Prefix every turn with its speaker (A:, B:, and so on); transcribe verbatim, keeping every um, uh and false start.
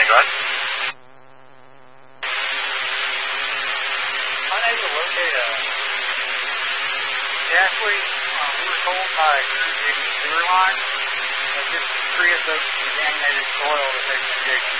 A: Yeah, go ahead.
B: My name is locate a gas leak. Um, we were told by the sewer line that this creosote contaminated soil that they've been digging.